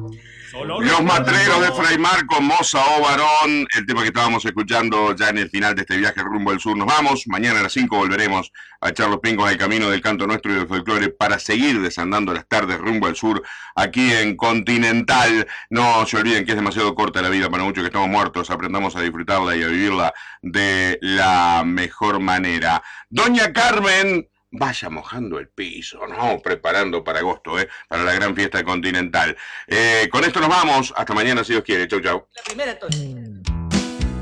Los Matreros de Fray Marcos, Moza o Varón, el tema que estábamos escuchando ya en el final de este viaje rumbo al sur. Nos vamos, mañana a las 5 volveremos a echar los pingos al camino del canto nuestro y del folclore para seguir desandando las tardes rumbo al sur aquí en Continental. No se olviden que es demasiado corta la vida para muchos que estamos muertos, aprendamos a disfrutarla y a vivirla de la mejor manera. Doña Carmen, vaya mojando el piso, ¿no? Preparando para agosto, para la gran fiesta continental. Con esto nos vamos. Hasta mañana, si Dios quiere. Chau, chau. La primera, Tony.